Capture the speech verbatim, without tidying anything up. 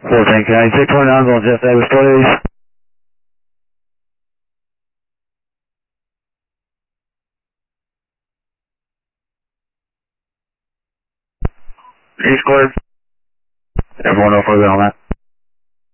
fourteen, can I take twenty-nines on Jeff Davis, please? He's cleared. Everyone no further on that.